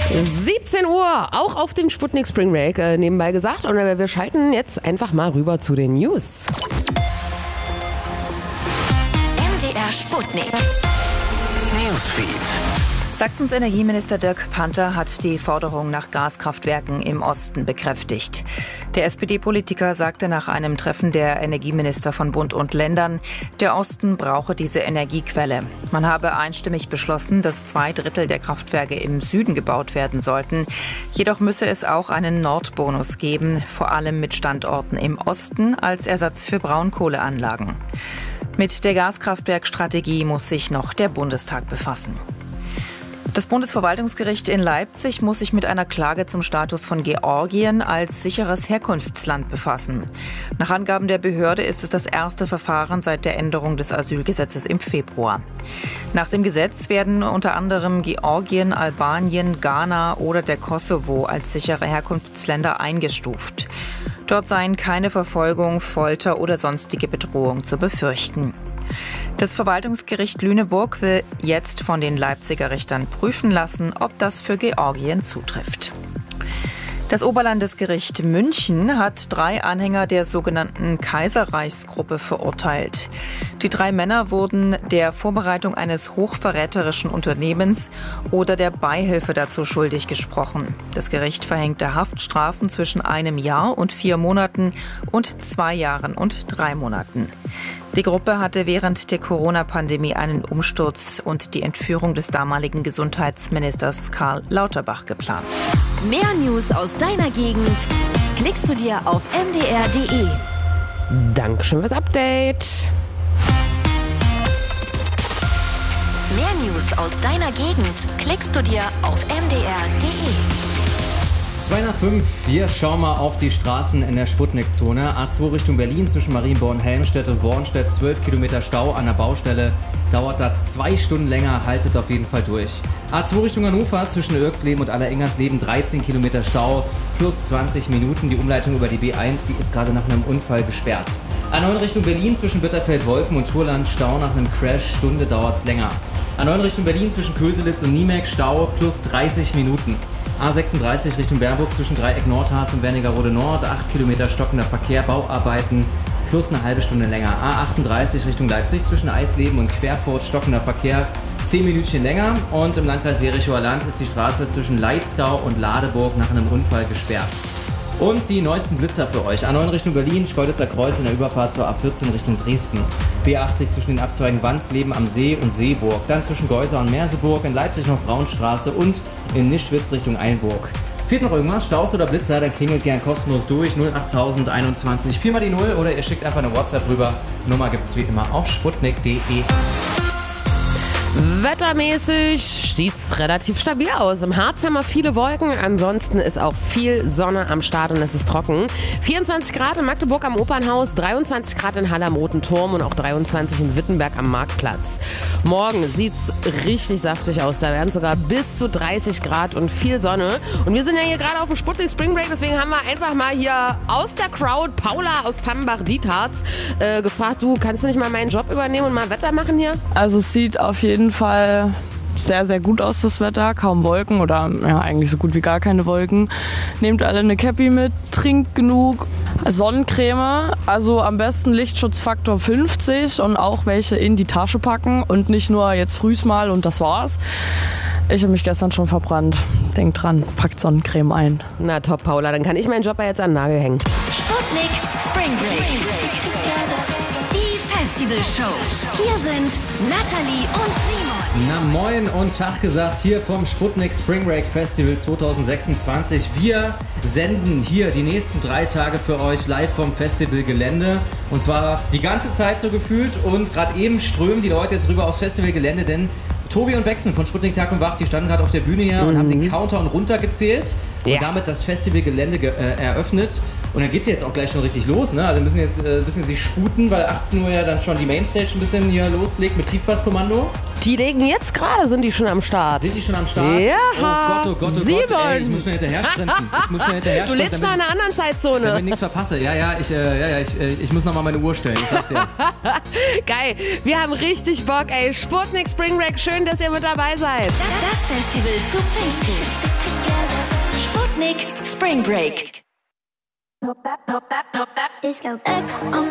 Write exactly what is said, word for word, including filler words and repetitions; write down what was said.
siebzehn Uhr, auch auf dem Sputnik Spring Break äh, nebenbei gesagt. Und äh, wir schalten jetzt einfach mal rüber zu den News. M D R Sputnik. Newsfeed. Sachsens Energieminister Dirk Panther hat die Forderung nach Gaskraftwerken im Osten bekräftigt. Der S P D-Politiker sagte nach einem Treffen der Energieminister von Bund und Ländern, der Osten brauche diese Energiequelle. Man habe einstimmig beschlossen, dass zwei Drittel der Kraftwerke im Süden gebaut werden sollten. Jedoch müsse es auch einen Nordbonus geben, vor allem mit Standorten im Osten als Ersatz für Braunkohleanlagen. Mit der Gaskraftwerkstrategie muss sich noch der Bundestag befassen. Das Bundesverwaltungsgericht in Leipzig muss sich mit einer Klage zum Status von Georgien als sicheres Herkunftsland befassen. Nach Angaben der Behörde ist es das erste Verfahren seit der Änderung des Asylgesetzes im Februar. Nach dem Gesetz werden unter anderem Georgien, Albanien, Ghana oder der Kosovo als sichere Herkunftsländer eingestuft. Dort seien keine Verfolgung, Folter oder sonstige Bedrohung zu befürchten. Das Verwaltungsgericht Lüneburg will jetzt von den Leipziger Richtern prüfen lassen, ob das für Georgien zutrifft. Das Oberlandesgericht München hat drei Anhänger der sogenannten Kaiserreichsgruppe verurteilt. Die drei Männer wurden der Vorbereitung eines hochverräterischen Unternehmens oder der Beihilfe dazu schuldig gesprochen. Das Gericht verhängte Haftstrafen zwischen einem Jahr und vier Monaten und zwei Jahren und drei Monaten. Die Gruppe hatte während der Corona-Pandemie einen Umsturz und die Entführung des damaligen Gesundheitsministers Karl Lauterbach geplant. Mehr News aus deiner Gegend klickst du dir auf m d r punkt d e. Dankeschön fürs Update. Mehr News aus deiner Gegend klickst du dir auf m d r punkt d e. zwei nach fünf, wir schauen mal auf die Straßen in der Sputnik-Zone. A zwei Richtung Berlin zwischen Marienborn-Helmstedt und Bornstedt, zwölf Kilometer Stau an der Baustelle. Dauert da zwei Stunden länger, haltet auf jeden Fall durch. A zwei Richtung Hannover zwischen Irksleben und Allerengersleben, dreizehn Kilometer Stau, plus zwanzig Minuten. Die Umleitung über die B eins, die ist gerade nach einem Unfall gesperrt. A neun Richtung Berlin zwischen Bitterfeld-Wolfen und Turland, Stau nach einem Crash, Stunde dauert's länger. A neun Richtung Berlin zwischen Köselitz und Niemek, Stau, plus dreißig Minuten. A sechsunddreißig Richtung Bernburg zwischen Dreieck Nordharz und Wernigerode Nord, acht Kilometer stockender Verkehr, Bauarbeiten, plus eine halbe Stunde länger. A achtunddreißig Richtung Leipzig zwischen Eisleben und Querfurt, stockender Verkehr, zehn Minütchen länger. Und im Landkreis Jerichower Land ist die Straße zwischen Leitzgau und Ladeburg nach einem Unfall gesperrt. Und die neuesten Blitzer für euch. A neun Richtung Berlin, Schkeuditzer Kreuz in der Überfahrt zur A vierzehn Richtung Dresden. B achtzig zwischen den Abzweigen Wandsleben am See und Seeburg. Dann zwischen Geusau und Merseburg, in Leipzig noch Braunstraße und in Nischwitz Richtung Einburg. Fehlt noch irgendwas, Staus oder Blitzer, dann klingelt gern kostenlos durch. null acht null eins eins, vier mal die null oder ihr schickt einfach eine WhatsApp rüber. Nummer gibt's wie immer auf sputnik punkt d e. Wettermäßig sieht's relativ stabil aus. Im Harz haben wir viele Wolken, ansonsten ist auch viel Sonne am Start und es ist trocken. vierundzwanzig Grad in Magdeburg am Opernhaus, dreiundzwanzig Grad in Halle am Roten Turm und auch dreiundzwanzig in Wittenberg am Marktplatz. Morgen sieht's richtig saftig aus, da werden sogar bis zu dreißig Grad und viel Sonne. Und wir sind ja hier gerade auf dem Sputnik Spring Break, deswegen haben wir einfach mal hier aus der Crowd Paula aus Tambach-Dietharz äh, gefragt, du, kannst du nicht mal meinen Job übernehmen und mal Wetter machen hier? Also es sieht auf jeden Fall sehr, sehr gut aus, das Wetter. Kaum Wolken oder ja, eigentlich so gut wie gar keine Wolken. Nehmt alle eine Cappy mit, trinkt genug. Sonnencreme, also am besten Lichtschutzfaktor fünfzig und auch welche in die Tasche packen und nicht nur jetzt frühs mal und das war's. Ich habe mich gestern schon verbrannt. Denkt dran, packt Sonnencreme ein. Na top, Paula, dann kann ich meinen Job ja jetzt an den Nagel hängen. Sputnik Spring Break. Die Festival Show. Hier sind Natalie und Simon. Na moin und Tag gesagt hier vom Sputnik Spring Break Festival zwanzig sechsundzwanzig. Wir senden hier die nächsten drei Tage für euch live vom Festivalgelände. Und zwar die ganze Zeit so gefühlt. Und gerade eben strömen die Leute jetzt rüber aufs Festivalgelände, denn Tobi und Bexen von Sputnik Tag und Wach, die standen gerade auf der Bühne hier mhm. und haben den Countdown runtergezählt ja. und damit das Festivalgelände ge- äh, eröffnet. Und dann geht's jetzt auch gleich schon richtig los, ne? Also wir müssen jetzt äh, ein bisschen sich sputen, weil achtzehn Uhr ja dann schon die Mainstage ein bisschen hier loslegt mit Tiefbasskommando. Die legen jetzt gerade, sind die schon am Start. Sind die schon am Start? Ja. Oh Gott, oh Gott, oh Simon. Gott. Ey, ich muss schnell hinterher sprinten. Ich muss schnell hinterher Du sprinten, lebst noch in einer anderen Zeitzone. Damit ich nichts verpasse. Ja, ja, ich, äh, ja, ja, ich, äh, ich muss nochmal meine Uhr stellen, ich sag's dir. Geil, wir haben richtig Bock, ey. Sputnik Spring Break, schön, dass ihr mit dabei seid. Das Festival zu Pfingsten. Spring Break. Disco X on